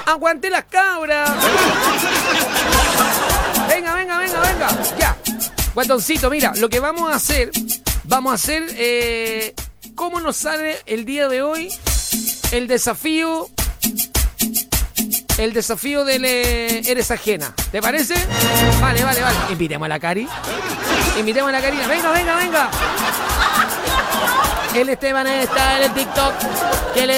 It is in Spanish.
¡Aguante las cabras! Venga. Ya. Guatoncito, mira, lo que vamos a hacer, ¿cómo nos sale el día de hoy el desafío del Eres Ajena? ¿Te parece? Vale. Invitemos a la Cari. Venga. El Esteban está en el TikTok. Que le